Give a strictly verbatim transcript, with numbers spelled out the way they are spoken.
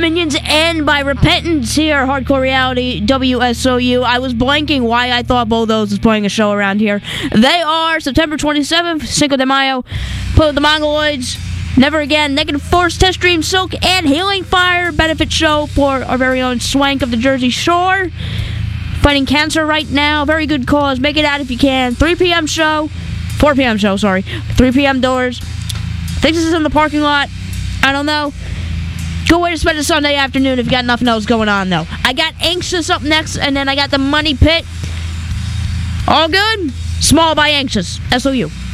Minions and by Repentance here, Hardcore Reality, W S O U. I was blanking why I thought Bulldoze was playing a show around here. They are September twenty-seventh, Cinco de Mayo, Play with the Mongoloids, Never Again, Negative Force, Test Stream, Silk, and Healing Fire benefit show for our very own Swank of the Jersey Shore. Fighting cancer right now, very good cause. Make it out if you can. three p.m. show, four p.m. show, sorry. three p.m. doors. I think this is in the parking lot. I don't know. Good way to spend a Sunday afternoon if you got nothing else going on, though. I got Anxious up next, and then I got the Money Pit. All good? Small by Anxious. S O U.